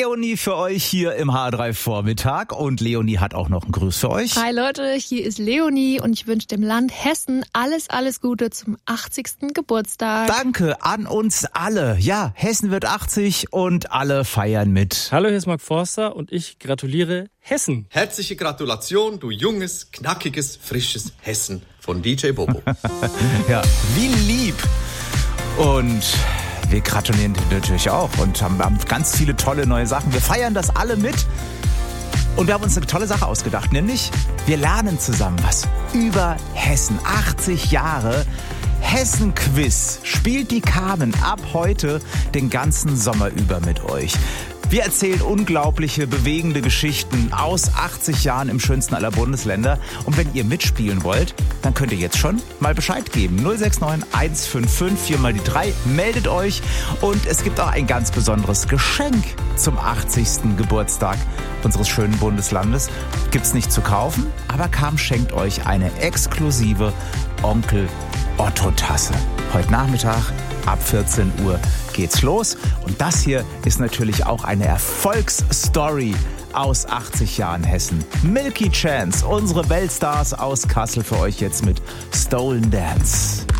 Leonie für euch hier im H3 Vormittag und Leonie hat auch noch einen Gruß für euch. Hi Leute, hier ist Leonie und ich wünsche dem Land Hessen alles Gute zum 80. Geburtstag. Danke an uns alle. Ja, Hessen wird 80 und alle feiern mit. Hallo, hier ist Marc Forster und ich gratuliere Hessen. Herzliche Gratulation, du junges, knackiges, frisches Hessen von DJ Bobo. Ja, wie lieb. Und wir gratulieren natürlich auch und haben ganz viele tolle neue Sachen. Wir feiern das alle mit. Und wir haben uns eine tolle Sache ausgedacht, nämlich wir lernen zusammen was über Hessen. 80 Jahre Hessen-Quiz spielt die Carmen ab heute den ganzen Sommer über mit euch. Wir erzählen unglaubliche, bewegende Geschichten aus 80 Jahren im schönsten aller Bundesländer. Und wenn ihr mitspielen wollt, dann könnt ihr jetzt schon mal Bescheid geben. 069 155 4 mal die 3. Meldet euch. Und es gibt auch ein ganz besonderes Geschenk zum 80. Geburtstag unseres schönen Bundeslandes. Gibt's nicht zu kaufen, aber Carmen schenkt euch eine exklusive Onkel Otto-Tasse. Heute Nachmittag ab 14 Uhr geht's los. Und das hier ist natürlich auch eine Erfolgsstory aus 80 Jahren Hessen. Milky Chance, unsere Weltstars aus Kassel für euch jetzt mit Stolen Dance.